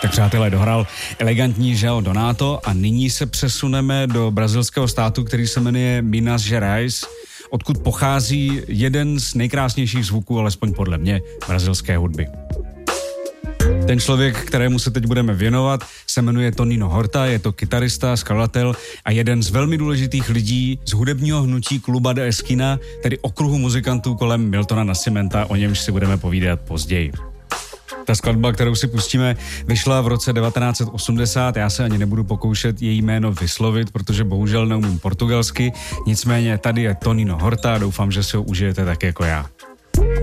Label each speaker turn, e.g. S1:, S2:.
S1: Tak přátelé, dohrál elegantní João Donato a nyní se přesuneme do brazilského státu, který se jmenuje Minas Gerais, odkud pochází jeden z nejkrásnějších zvuků, alespoň podle mě, brazilské hudby. Ten člověk, kterému se teď budeme věnovat, se jmenuje Tonino Horta, je to kytarista, skladatel a jeden z velmi důležitých lidí z hudebního hnutí Cluba da Esquina, tedy okruhu muzikantů kolem Miltona Nascimenta, o němž si budeme povídat později. Ta skladba, kterou si pustíme, vyšla v roce 1980, já se ani nebudu pokoušet její jméno vyslovit, protože bohužel neumím portugalsky, nicméně tady je Tonino Horta a doufám, že si ho užijete tak jako já.